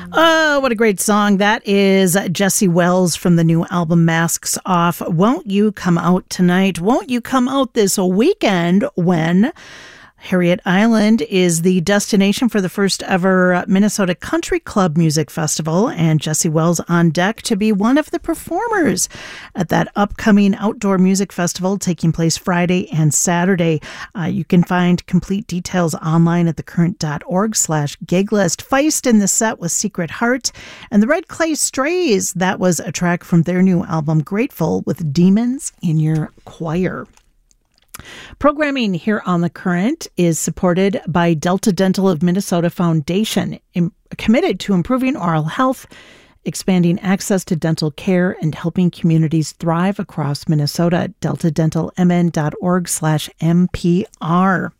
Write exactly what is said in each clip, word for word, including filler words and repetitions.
Oh, what a great song. That is Jesse Wells from the new album Masks Off. Won't you come out tonight? Won't you come out this weekend when Harriet Island is the destination for the first ever Minnesota Country Club Music Festival, and Jesse Wells on deck to be one of the performers at that upcoming outdoor music festival taking place Friday and Saturday. Uh, you can find complete details online at thecurrent.org slash gig list. Feist in the set with Secret Heart, and the Red Clay Strays, that was a track from their new album Grateful with Demons in Your Choir. Programming here on The Current is supported by Delta Dental of Minnesota Foundation, im- committed to improving oral health, expanding access to dental care, and helping communities thrive across Minnesota. delta dental m n dot org slash M P R.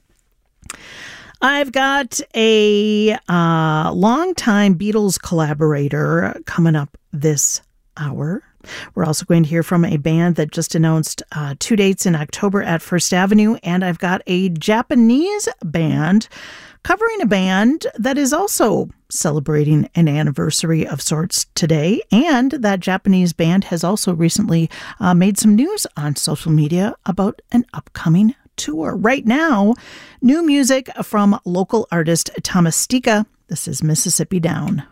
I've got a uh, longtime Beatles collaborator coming up this hour. We're also going to hear from a band that just announced uh, two dates in October at First Avenue, and I've got a Japanese band covering a band that is also celebrating an anniversary of sorts today, and that Japanese band has also recently uh, made some news on social media about an upcoming tour. Right now, new music from local artist Thomas Stika. This is Mississippi Down.